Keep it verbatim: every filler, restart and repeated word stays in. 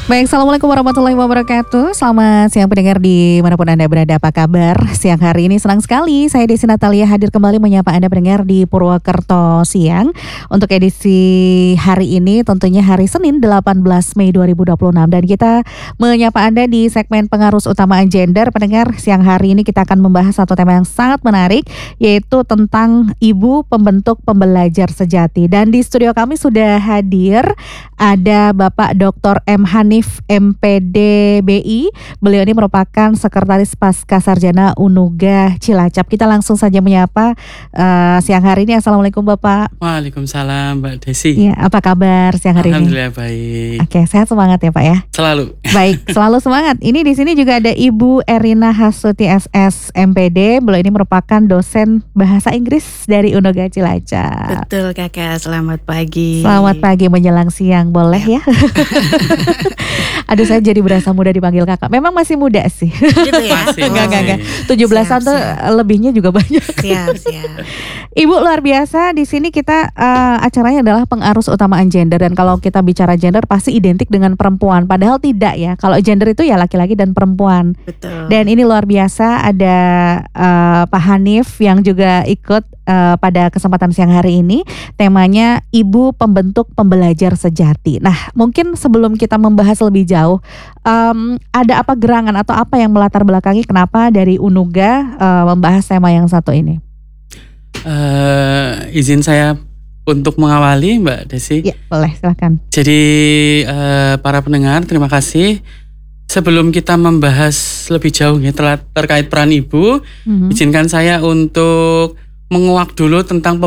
Baik, Assalamualaikum warahmatullahi wabarakatuh. Selamat siang pendengar dimanapun Anda berada, apa kabar? Siang hari ini senang sekali saya Desi Natalia hadir kembali menyapa Anda pendengar di Purwokerto Siang. Untuk edisi hari ini tentunya hari Senin delapan belas Mei dua ribu dua puluh enam. Dan kita menyapa Anda di segmen pengarus utama gender. Pendengar, siang hari ini kita akan membahas satu tema yang sangat menarik, yaitu tentang ibu pembentuk pembelajar sejati. Dan di studio kami sudah hadir ada Bapak Doktor M. Hanif M P D B I. Beliau ini merupakan Sekretaris Pasca Sarjana Unuga Cilacap. Kita langsung saja menyapa uh, siang hari ini. Assalamualaikum Bapak. Waalaikumsalam Mbak Desi. Ya, apa kabar siang hari Alhamdulillah ini? Alhamdulillah baik. Oke, sehat semangat ya Pak ya. Selalu. Baik, selalu semangat. Ini di sini juga ada Ibu Erina Hasuti S S M P D. Beliau ini merupakan dosen bahasa Inggris dari Unuga Cilacap. Betul Kakak, selamat pagi. Selamat pagi menjelang siang, boleh ya? Aduh, saya jadi berasa muda dipanggil kakak. Memang masih muda sih. Gitu ya? Masih, Enggak, enggak, enggak. masih. tujuh belasan tuh Siap, lebihnya juga banyak. Siap, siap. Ibu luar biasa. Di sini kita uh, acaranya adalah pengarus utamaan gender, dan kalau kita bicara gender pasti identik dengan perempuan. Padahal tidak ya. Kalau gender itu ya laki-laki dan perempuan. Betul. Dan ini luar biasa ada uh, Pak Hanif yang juga ikut uh, pada kesempatan siang hari ini. Temanya Ibu Pembentuk Pembelajar Sejati. Nah, mungkin sebelum kita membahas lebih jauh, um, ada apa gerangan atau apa yang melatar belakangi kenapa dari Unuga uh, membahas tema yang satu ini? Uh, izin saya untuk mengawali Mbak Desi. Ya, boleh, silakan. Jadi uh, para pendengar, terima kasih. Sebelum kita membahas lebih jauh ya terkait peran ibu, Mm-hmm. izinkan saya untuk menguak dulu tentang